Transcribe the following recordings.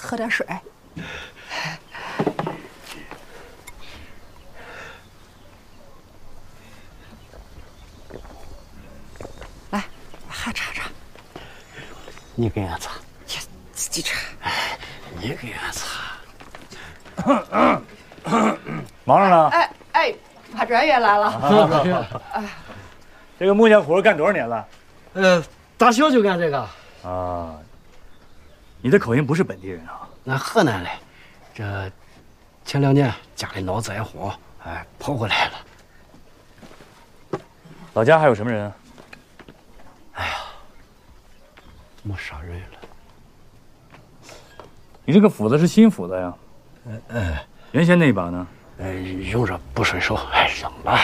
喝点水。来，还插插。 你给俺擦。 自己插。 你给俺擦。 忙着呢。 哎，马专员来了。 这个木匠活干多少年了？ 大小就干这个。 啊，你的口音不是本地人啊？ 俺河南的，这前2年家里闹灾祸，跑过来了。 老家还有什么人啊？ 哎呀，没啥人了。 你这个斧子是新斧子呀？原先那把呢？ 用着不顺手，扔了。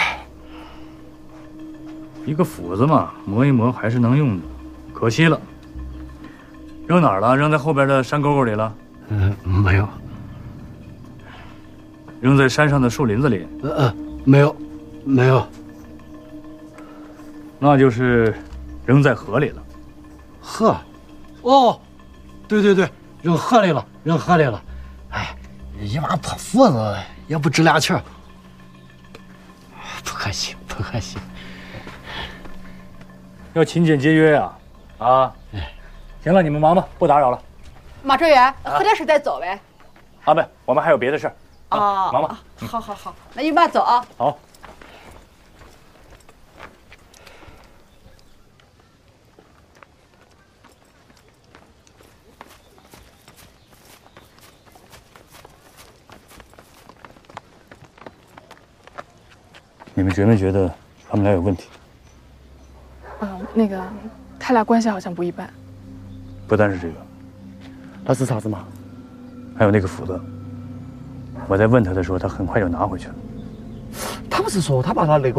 一个斧子嘛，磨一磨还是能用的，可惜了。扔哪儿了？扔在后边的山沟沟里了？ 没有。 扔在山上的树林子里？ 没有，没有。 那就是扔在河里了。 河？哦，对对对，扔河里了，扔河里了。哎，一把破斧子也不值2钱，不可惜，不可惜。 要勤俭节约呀！行了，你们忙吧，不打扰了。 马专员，喝点水再走呗。 阿贝，我们还有别的事儿。忙吧。 好好好，那你慢走啊。 好。你们觉没觉得他们俩有问题？ 那个，他俩关系好像不一般。 不单是这个， 那是啥子嘛？ 还有那个斧子。我在问他的时候，他很快就拿回去了。 他不是说他把他那个